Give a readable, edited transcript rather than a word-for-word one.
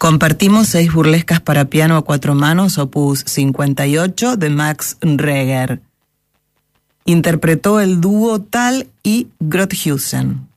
Compartimos 6 burlescas para piano a 4 manos, opus 58, de Max Reger. Interpretó el dúo Tal y Grothusen.